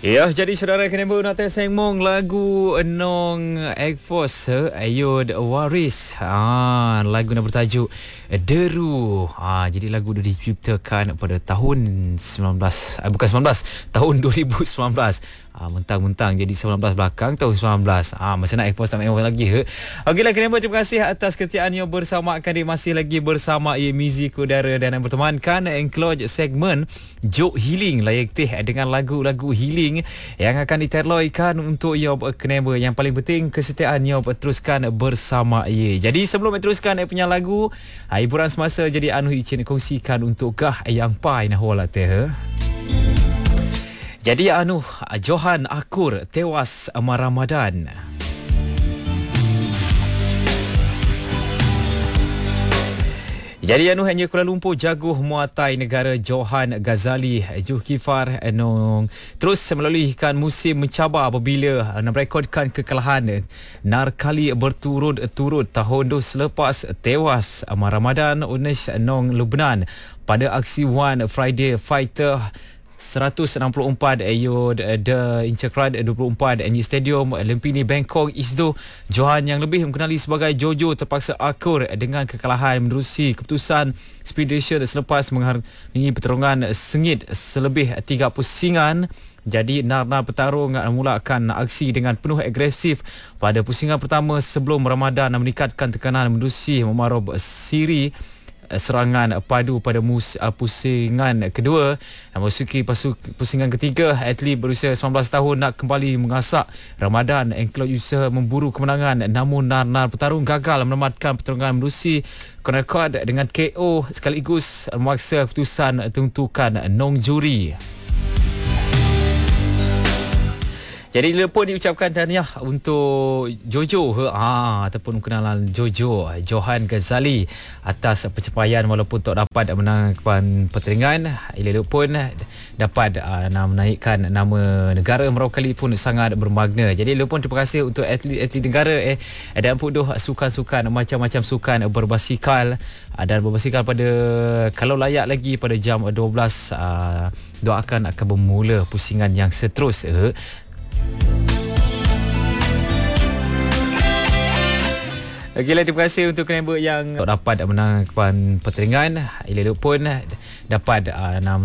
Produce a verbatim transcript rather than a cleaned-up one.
Ya, jadi saudara kena buat nak sengmong lagu Nong Ekfos Ayod Waris. Ah, lagu yang bertajuk Deru. Ah, jadi lagu itu diciptakan pada tahun sembilan belas eh, bukan sembilan belas, tahun dua ribu sembilan belas. Ah, mentang-mentang jadi sembilan belas belakang tahun sembilan belas. Ah, masa nak Ekfos tak mewah lagi he. Okeylah, kena buat terima kasih atas kesetiaannya bersama kami, masih lagi bersama Ye Mizi Kudara dan yang bertemankan enclose segmen Jok Healing layak teh dengan lagu-lagu healing yang akan diterloikan untuk Yob Keneba. Yang paling penting kesetiaan Yob teruskan bersama Ye. Jadi sebelum teruskan punya lagu, hiburan semasa jadi anu icin kongsikan untuk gah yang pai nah wala teh. Jadi anu Johan Akur tewas Ramadan. Jadi anu hanya Kuala Lumpur jaguh muatai negara Johan Ghazali Zulkifar Nong terus melaluikan musim mencabar apabila merekodkan kekalahan narkali berturut-turut tahun dua selepas tewas Ramadan Unesh Nong Lubnan pada aksi One Friday Fighter seratus enam puluh empat ayod The Inchakrat dua puluh empat di Stadium Lempini Bangkok Isdo. Johan yang lebih mengenali sebagai Jojo terpaksa akur dengan kekalahan menerusi keputusan speed ratio selepas menghargai pertarungan sengit selebih tiga pusingan. Jadi Narna petarung memulakan aksi dengan penuh agresif pada pusingan pertama sebelum Ramadan meningkatkan tekanan menerusi memarub siri serangan padu pada mus, uh, pusingan kedua. Memasuki pusingan ketiga, atlet berusia sembilan belas tahun nak kembali mengasak Ramadan. Enclose usaha memburu kemenangan namun Narnar petarung gagal menamatkan pertarungan menerusi rekod dengan K O sekaligus memaksa keputusan tentukan Nong juri. Jadi dia pun diucapkan tahniah untuk Jojo ha, ataupun kenalan Jojo Johan Ghazali atas pencapaian walaupun tak dapat menangkan pertandingan. Ia pun dapat uh, menaikkan nama negara Merauke kali pun sangat bermakna. Jadi dia pun terima kasih untuk atlet-atlet negara eh dan pun sukan-sukan macam-macam sukan berbasikal uh, dan berbasikal pada kalau layak lagi pada jam dua belas uh, doakan akan bermula pusingan yang seterusnya. Okeylah, terima kasih untuk kenapa yang dapat menangkan pertandingan. Ia pun dapat uh,